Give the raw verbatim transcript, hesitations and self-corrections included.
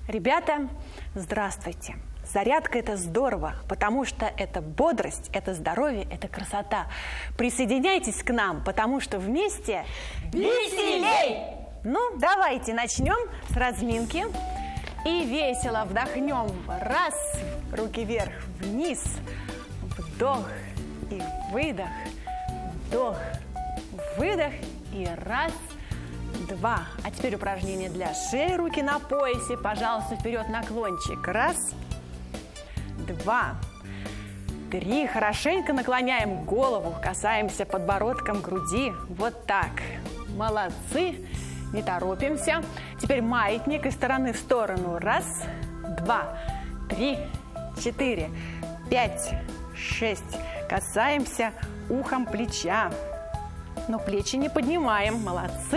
Ребята, здравствуйте! Зарядка – это здорово, потому что это бодрость, это здоровье, это красота. Присоединяйтесь к нам, потому что вместе веселей! Ну, давайте начнем с разминки. И весело вдохнем. Раз, руки вверх, вниз. Вдох и выдох. Вдох, выдох и раз, два. А теперь упражнение для шеи. Руки на поясе. Пожалуйста, вперед наклончик. Раз, два, три. Хорошенько наклоняем голову. Касаемся подбородком груди. Вот так. Молодцы. Не торопимся. Теперь маятник из стороны в сторону. Раз, два, три, четыре, пять, шесть. Касаемся ухом плеча. Но плечи не поднимаем. Молодцы.